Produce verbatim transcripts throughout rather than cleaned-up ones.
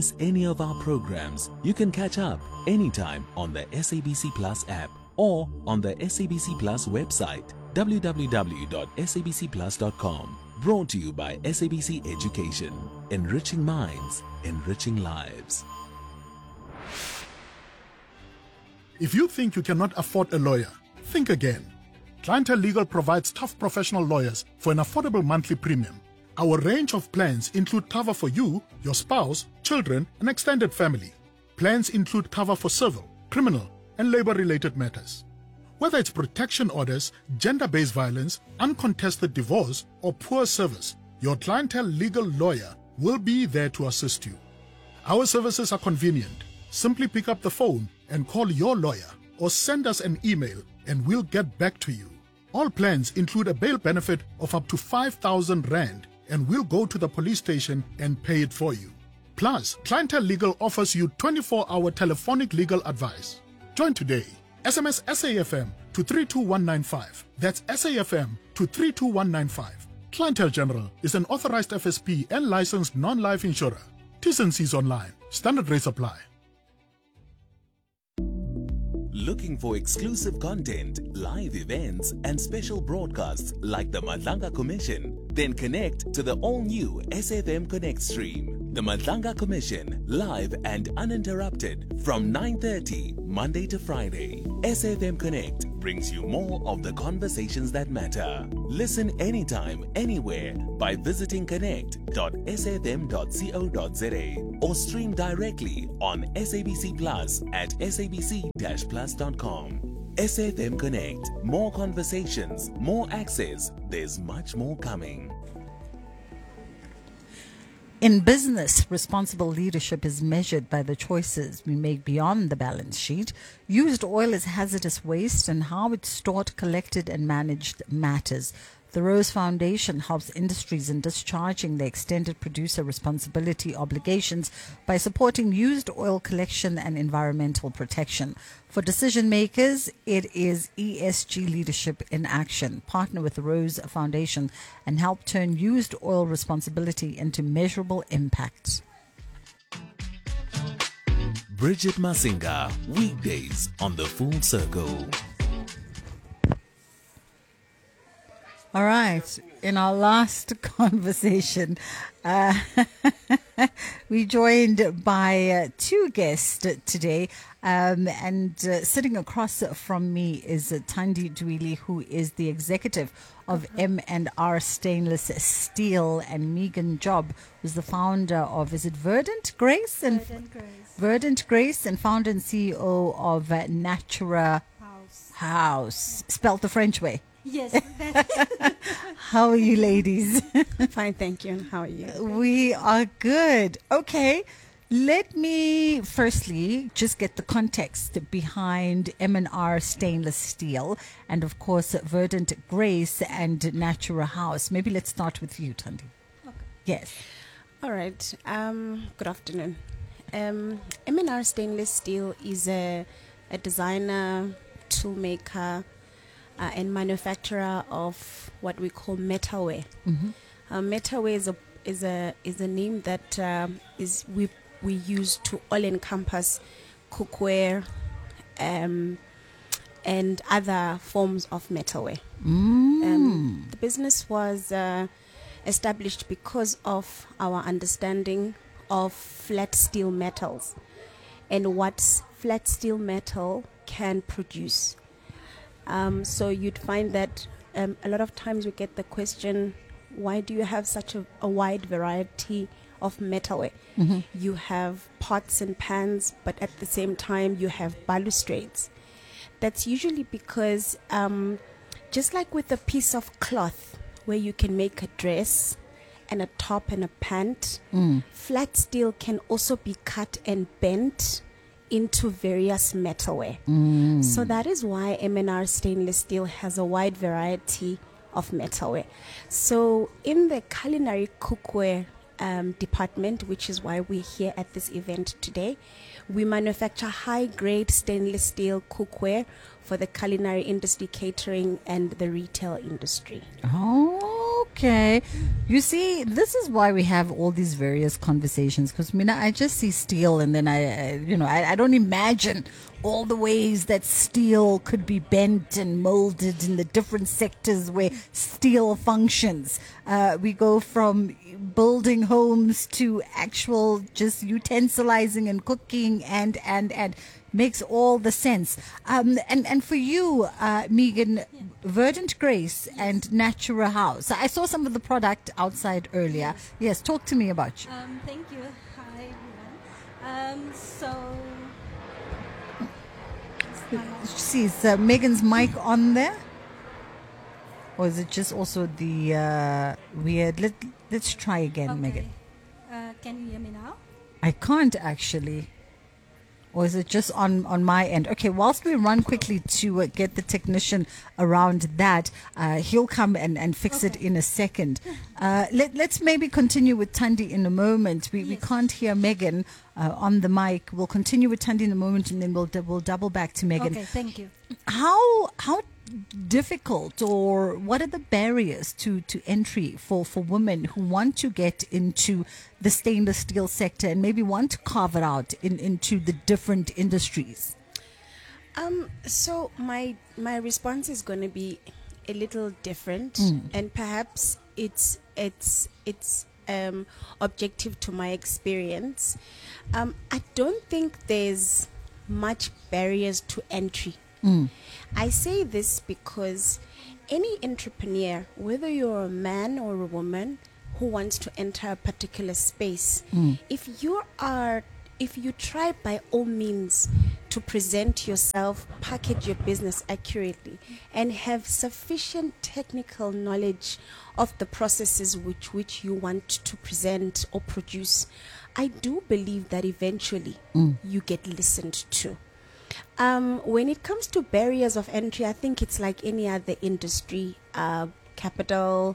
any of our programs, you can catch up anytime on the S A B C Plus app or on the S A B C Plus website, w w w dot s a b c plus dot com. Brought to you by S A B C Education, enriching minds, enriching lives. If you think you cannot afford a lawyer, think again. Clientele Legal provides tough professional lawyers for an affordable monthly premium. Our range of plans include cover for you, your spouse, children, and extended family. Plans include cover for civil, criminal, and labor-related matters. Whether it's protection orders, gender-based violence, uncontested divorce, or poor service, your Clientele Legal lawyer will be there to assist you. Our services are convenient. Simply pick up the phone and call your lawyer or send us an email and we'll get back to you. All plans include a bail benefit of up to five thousand rand and we'll go to the police station and pay it for you. Plus, Clientele Legal offers you twenty-four hour telephonic legal advice. Join today. S M S S A F M to three two one nine five. That's S A F M to three two one nine five. Clientele General is an authorized F S P and licensed non-life insurer. T's and C's online. Standard rates apply. Looking for exclusive content, live events, and special broadcasts like the Madlanga Commission? Then connect to the all-new S F M Connect stream. The Madlanga Commission, live and uninterrupted from nine thirty Monday to Friday. S F M Connect brings you more of the conversations that matter. Listen anytime, anywhere by visiting connect dot s f m dot co dot z a or stream directly on S A B C Plus at s a b c dash plus dot com. S F M Connect. More conversations, more access. There's much more coming. In business, responsible leadership is measured by the choices we make beyond the balance sheet. Used oil is hazardous waste, and how it's stored, collected, and managed matters. The Rose Foundation helps industries in discharging their extended producer responsibility obligations by supporting used oil collection and environmental protection. For decision makers, it is E S G leadership in action. Partner with the Rose Foundation and help turn used oil responsibility into measurable impact. Bridget Masinga, weekdays on the Full Circle. All right. In our last conversation, uh, we joined by uh, two guests today. Um, and uh, sitting across from me is uh, Thandi Dwili, who is the executive of M and R Stainless Steel, and Megan Job, who's the founder of, is it Verdant Grace? And Verdant Grace. Verdant Grace, and founder and C E O of uh, Natura House. House, spelled the French way. Yes. How are you, ladies? Fine, thank you. And how are you? We are good. Okay. Let me firstly just get the context behind M and R Stainless Steel and, of course, Verdant Grace and Natura House. Maybe let's start with you, Thandi. Okay. Yes. All right. Um, good afternoon. Um, M and R Stainless Steel is a, a designer, tool maker, uh, and manufacturer of what we call metalware. Mm-hmm. Uh, metalware is a is a is a name that um, is we we use to all encompass cookware, um, and other forms of metalware. Mm. Um, the business was uh, established because of our understanding of flat steel metals and what flat steel metal can produce. Um, so you'd find that um, a lot of times we get the question, why do you have such a, a wide variety of metalware? Mm-hmm. You have pots and pans, but at the same time you have balustrades. That's usually because um, just like with a piece of cloth where you can make a dress and a top and a pant, Mm. flat steel can also be cut and bent into various metalware. Mm. So that is why M and R Stainless Steel has a wide variety of metalware. So in the culinary cookware um, department, which is why we're here at this event today, we manufacture high-grade stainless steel cookware for the culinary industry, catering, and the retail industry. Okay. You see, this is why we have all these various conversations. Because, Mina, I just see steel and then I, I you know, I, I don't imagine all the ways that steel could be bent and molded in the different sectors where steel functions. Uh, we go from building homes to actual just utensilizing and cooking and, and, and makes all the sense. Um, and, and for you, uh, Megan, Verdant Grace and Natura House. I saw some of the product outside earlier. Yes, talk to me about you. Um, thank you. Hi, everyone. Um, so... See, is uh, Megan's mic on there? Or is it just also the uh, weird? Let, let's try again, okay. Megan. Uh, can you hear me now? I can't actually. Or is it just on, on my end? Okay, whilst we run quickly to uh, get the technician around that, uh, he'll come and, and fix Okay. it in a second. Uh, let, let's maybe continue with Thandi in a moment. We, we Yes. can't hear Megan uh, on the mic. We'll continue with Thandi in a moment and then we'll, we'll double back to Megan. Okay, thank you. How how difficult or what are the barriers to, to entry for, for women who want to get into the stainless steel sector and maybe want to carve it out in, into the different industries? Um, so my my response is going to be a little different, and perhaps it's it's it's um, objective to my experience. Um, I don't think there's much barriers to entry. I say this because any entrepreneur, whether you're a man or a woman who wants to enter a particular space, if you are, if you try by all means to present yourself, package your business accurately, and have sufficient technical knowledge of the processes which which you want to present or produce, I do believe that eventually you get listened to. Um, when it comes to barriers of entry, I think it's like any other industry, uh, capital,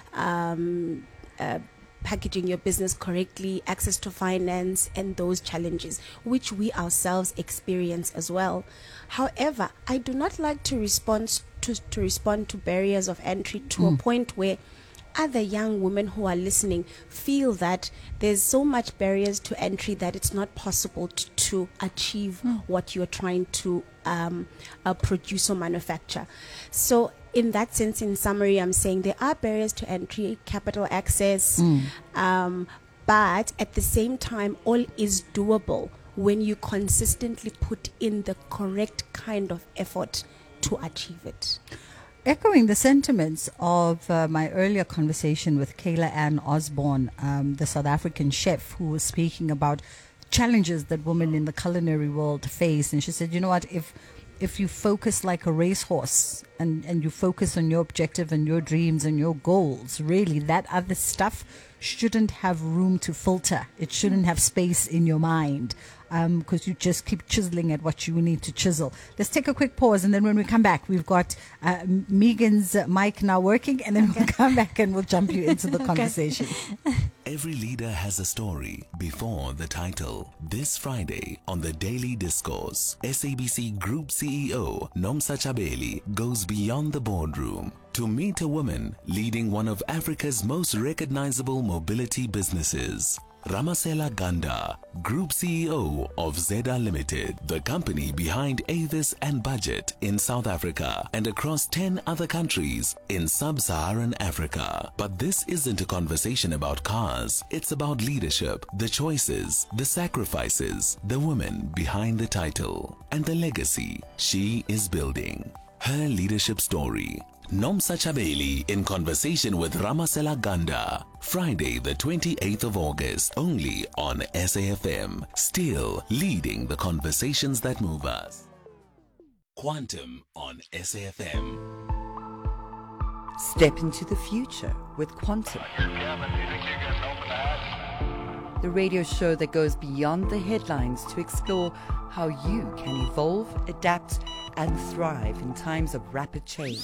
um, uh, packaging your business correctly, access to finance, and those challenges, which we ourselves experience as well. However, I do not like to respond to, to respond to barriers of entry to a point where other young women who are listening feel that there's so much barriers to entry that it's not possible to, to achieve mm. what you're trying to um, uh, produce or manufacture. So in that sense, in summary, I'm saying there are barriers to entry, capital access, mm. um, but at the same time, all is doable when you consistently put in the correct kind of effort to achieve it. Echoing the sentiments of uh, my earlier conversation with Kayla Ann Osborne, um, the South African chef who was speaking about challenges that women in the culinary world face. And she said, you know what, if if you focus like a racehorse and, and you focus on your objective and your dreams and your goals, really that other stuff shouldn't have room to filter. It shouldn't have space in your mind. Because um, you just keep chiseling at what you need to chisel. Let's take a quick pause, and then when we come back, we've got uh, Megan's uh, mic now working, and then we'll come back and we'll jump you into the Okay. conversation. Every leader has a story before the title. This Friday on the Daily Discourse, S A B C Group C E O Nomsa Chabeli goes beyond the boardroom to meet a woman leading one of Africa's most recognizable mobility businesses. Ramasela Ganda, Group C E O of Zeda Limited, the company behind Avis and Budget in South Africa and across ten other countries in sub-Saharan Africa. But this isn't a conversation about cars. It's about leadership, the choices, the sacrifices, the woman behind the title, and the legacy she is building. Her leadership story. Nomsa Chabeli in conversation with Ramasela Ganda. Friday the twenty-eighth of August, only on S A F M. Still leading the conversations that move us. Quantum on S A F M. Step into the future with Quantum. The radio show that goes beyond the headlines to explore how you can evolve, adapt, and thrive in times of rapid change.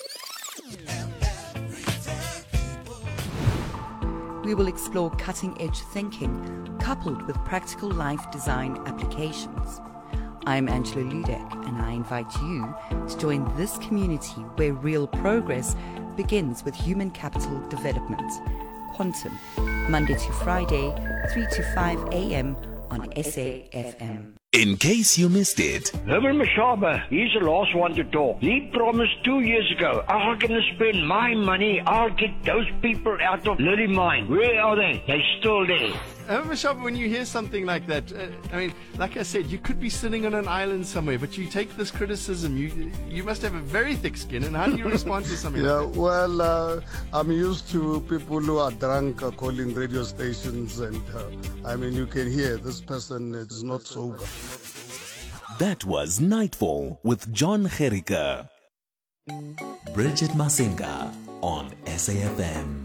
We will explore cutting-edge thinking coupled with practical life design applications. I'm Angela Ludek, and I invite you to join this community where real progress begins with human capital development. Quantum, Monday to Friday, three to five a.m. on S A F M. In case you missed it, Herbert Mashaba, he's the last one to talk. He promised two years ago, I'm going to spend my money, I'll get those people out of Lily Mine. Where are they? They're still there. However, Mashaba, when you hear something like that, uh, I mean, like I said, you could be sitting on an island somewhere, but you take this criticism, you you must have a very thick skin, and how do you respond to something Yeah, like that? well, uh, I'm used to people who are drunk uh, calling radio stations, and uh, I mean, you can hear this person is not sober. that was Nightfall with John Gericke. Bridget Masinga on S A F M.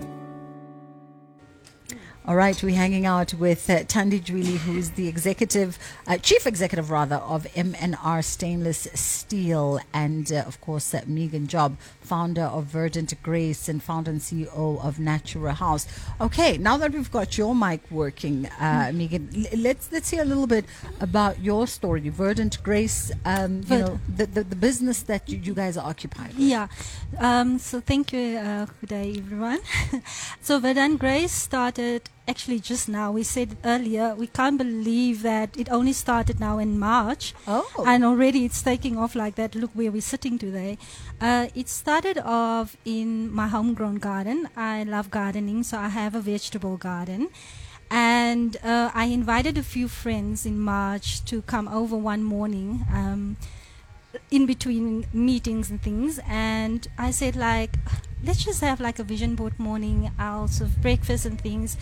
All right, we're hanging out with uh, Thandi Jwili, who is the executive, uh, chief executive rather, of M N R Stainless Steel, and uh, of course uh, Megan Job, founder of Verdant Grace and founder and C E O of Natura House. Okay, now that we've got your mic working, uh, mm. Megan, l- let's let's hear a little bit about your story, Verdant Grace. Um, you Verd- know, the, the the business that you, you guys are occupied with. Yeah. Um, so thank you. Uh, good day, everyone. So Verdant Grace started actually just now. We said earlier, we can't believe that it only started now in March. Oh. And already it's taking off like that. Look where we're sitting today. Uh, it started off in my homegrown garden. I love gardening, so I have a vegetable garden. And uh, I invited a few friends in March to come over one morning, um, in between meetings and things. And I said, like, let's just have like a vision board morning, I'll serve breakfast and things.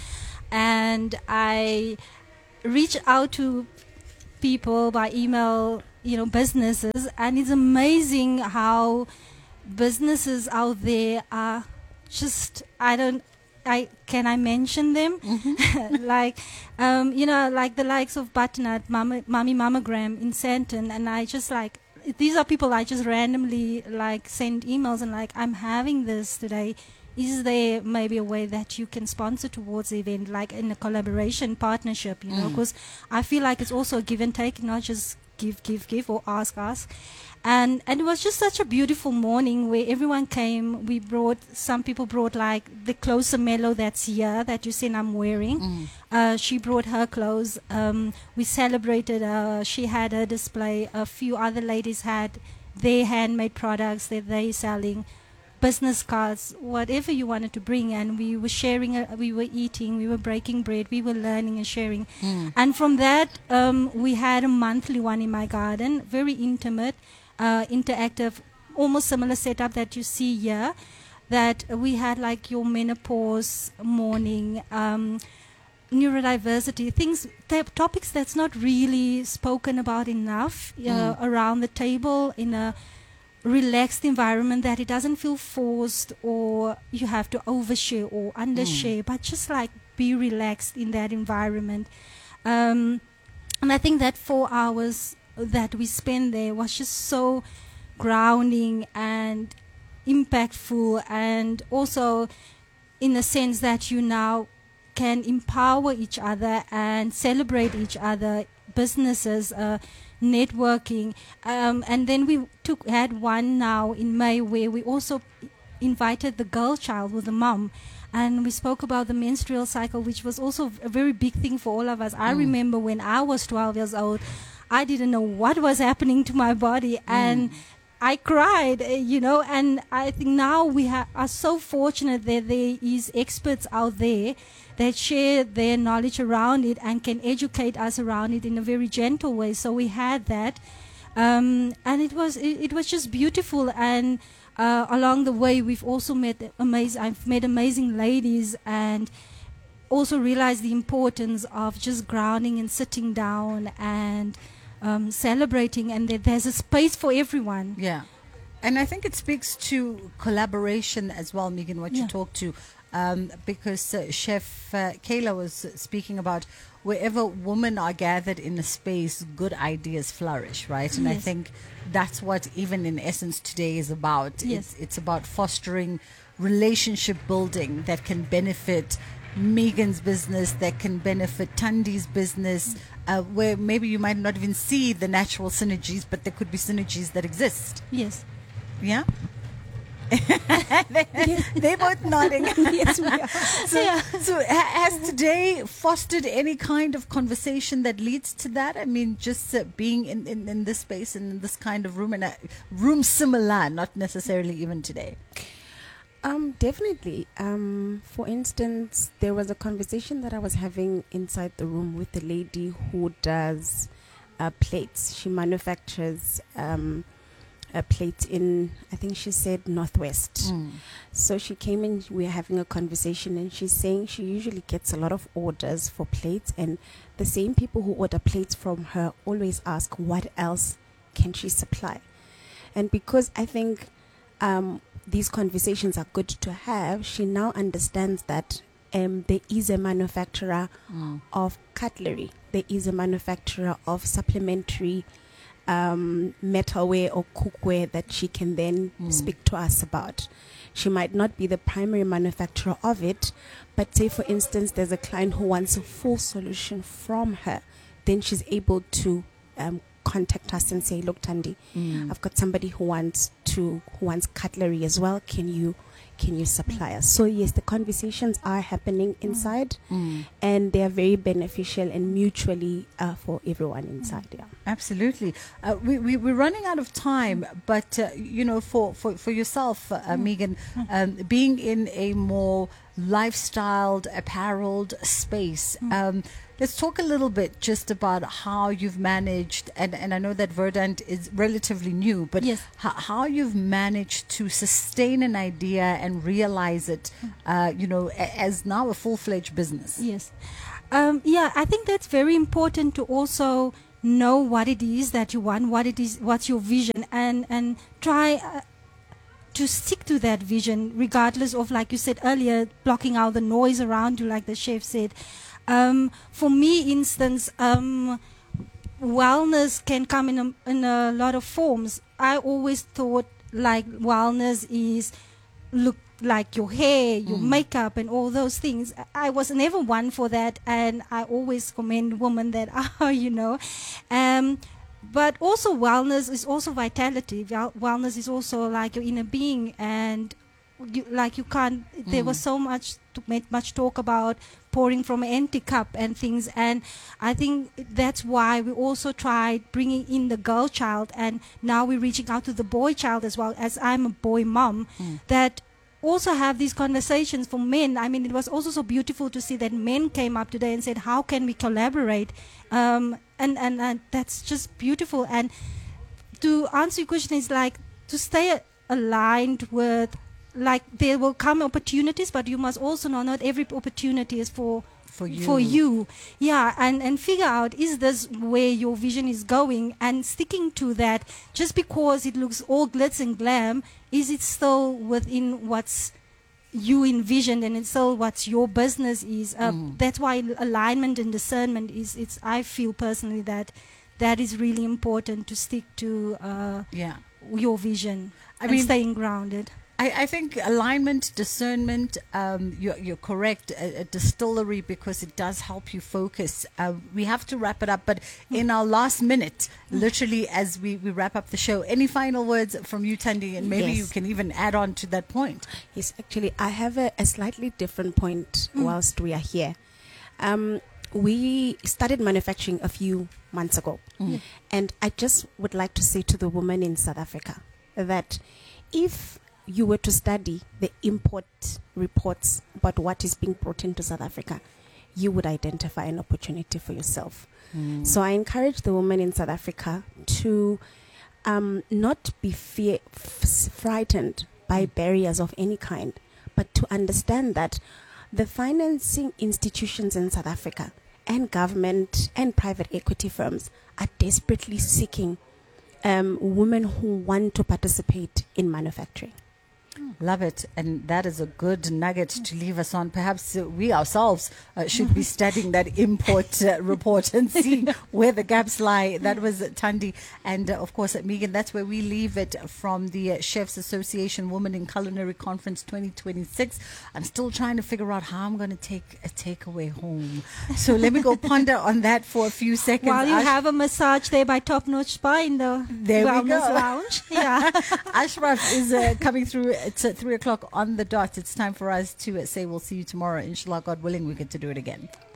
And I reach out to people by email, you know, businesses, and it's amazing how businesses out there are just, I don't, I can I mention them? Mm-hmm. like, um, you know, like the likes of Butternut, Mama, Mommy Mammogram in Sandton, and I just like, these are people I just randomly like send emails and like, I'm having this today. Is there maybe a way that you can sponsor towards the event, like in a collaboration partnership, you know, because mm. I feel like it's also a give and take, not just give, give, give or ask, ask. And and it was just such a beautiful morning where everyone came. We brought, some people brought like the closer mellow that's here that you seen I'm wearing. Mm. Uh, she brought her clothes. Um, we celebrated, uh, she had her display. A few other ladies had their handmade products that they're selling. Business cards, whatever you wanted to bring, and we were sharing, uh, we were eating, we were breaking bread, we were learning and sharing. Mm. And from that, um, we had a monthly one in my garden, very intimate, uh, interactive, almost similar setup that you see here, that we had like your menopause morning, um, neurodiversity, things, t- topics that's not really spoken about enough uh, mm. around the table in a relaxed environment, that it doesn't feel forced or you have to overshare or undershare, mm. but just like be relaxed in that environment. Um, and I think that four hours that we spent there was just so grounding and impactful, and also in the sense that you now can empower each other and celebrate each other, businesses, uh, networking, um, and then we took had one now in May where we also invited the girl child with the mom, and we spoke about the menstrual cycle, which was also a very big thing for all of us. I mm. remember when I was twelve years old, I didn't know what was happening to my body, mm. and I cried, you know, and I think now we ha- are so fortunate that there is experts out there that share their knowledge around it and can educate us around it in a very gentle way. So we had that, um, and it was it, it was just beautiful. And uh, along the way, we've also met amazing. I've met amazing ladies, and also realized the importance of just grounding and sitting down and um, celebrating, and that there's a space for everyone. Yeah, and I think it speaks to collaboration as well, Megan. What yeah. you talked to. Um, because uh, Chef uh, Kayla was speaking about wherever women are gathered in a space, good ideas flourish, right? And yes. I think that's what even in essence today is about. Yes. It's, it's about fostering relationship building that can benefit Megan's business, that can benefit Tandi's business, uh, where maybe you might not even see the natural synergies, but there could be synergies that exist. Yes. Yeah? they, they're both nodding. Yes, we are. So, Yeah. so ha- has today fostered any kind of conversation that leads to that? I mean, just uh, being in, in, in this space and in this kind of room, and a room similar, not necessarily even today. Um, definitely. Um, for instance, there was a conversation that I was having inside the room with a lady who does uh, plates. She manufactures um, a plate in, I think she said, Northwest. Mm. So she came in, we were having a conversation, and she's saying she usually gets a lot of orders for plates, and the same people who order plates from her always ask, what else can she supply? And because I think um, these conversations are good to have, she now understands that um, there is a manufacturer Mm. of cutlery, there is a manufacturer of supplementary um, metalware or cookware that she can then Mm. speak to us about. She might not be the primary manufacturer of it, but say, for instance, there's a client who wants a full solution from her, then she's able to um, contact us and say, look, Tandi, Mm. I've got somebody who wants to who wants cutlery as well. Can you can you supply us? So yes, the conversations are happening inside, Mm. and they are very beneficial and mutually uh, for everyone inside. Yeah. Absolutely. Uh, we, we, we're running out of time, but, uh, you know, for, for, for yourself, uh, Megan, um, being in a more lifestyled, appareled space, um, let's talk a little bit just about how you've managed, and, and I know that Verdant is relatively new, but Yes. how, how you've managed to sustain an idea and realize it, uh, you know, a, as now a full-fledged business. Yes. Um, yeah, I think that's very important to also know what it is that you want, what it is, what's your vision, and and try uh, to stick to that vision, regardless of, like you said earlier, blocking out the noise around you, like the chef said. Um, for me, instance, um, wellness can come in a, in a lot of forms. I always thought like wellness is look like your hair, your Mm. makeup, and all those things. I was never one for that, and I always commend women that are, you know. Um, but also wellness is also vitality. Wel- Wellness is also like your inner being, and you, like you can't. There Mm. was so much to make much talk about pouring from an empty cup and things, and I think that's why we also tried bringing in the girl child, and now we're reaching out to the boy child as well, as I'm a boy mom, Mm. that also have these conversations for men. I mean, it was also so beautiful to see that men came up today and said, how can we collaborate? Um, and, and, and that's just beautiful. And to answer your question is like to stay aligned with, like, there will come opportunities, but you must also know not every opportunity is for For you. for you. Yeah, and and figure out, is this where your vision is going, and sticking to that. Just because it looks all glitz and glam, is it still within what's you envisioned, and it's still what your business is? Uh, Mm. That's why alignment and discernment is, it's, I feel personally that that is really important, to stick to uh, Yeah. your vision I and mean- staying grounded. I, I think alignment, discernment, um, you're, you're correct, a, a distillery, because it does help you focus. Uh, we have to wrap it up, but in our last minute, literally as we, we wrap up the show, any final words from you, Tandi? And maybe Yes. you can even add on to that point. Yes, actually, I have a, a slightly different point whilst we are here. Um, we started manufacturing a few months ago, Mm. and I just would like to say to the women in South Africa that if you were to study the import reports about what is being brought into South Africa, you would identify an opportunity for yourself. Mm. So I encourage the women in South Africa to um, not be fear, f- frightened by barriers of any kind, but to understand that the financing institutions in South Africa and government and private equity firms are desperately seeking um, women who want to participate in manufacturing. Love it. And that is a good nugget to leave us on. Perhaps uh, we ourselves uh, should be studying that import uh, report and seeing where the gaps lie. That was Thandi. And uh, of course, uh, Megan, that's where we leave it from the uh, Chefs Association Women in Culinary Conference twenty twenty-six. I'm still trying to figure out how I'm going to take a takeaway home. So let me go ponder on that for a few seconds. While you Ash- have a massage there by Top Notch Spa in the There we wellness go. lounge. Yeah. Ashraf is uh, coming through. It's at three o'clock on the dot. It's time for us to uh, say we'll see you tomorrow. Inshallah, God willing, we get to do it again.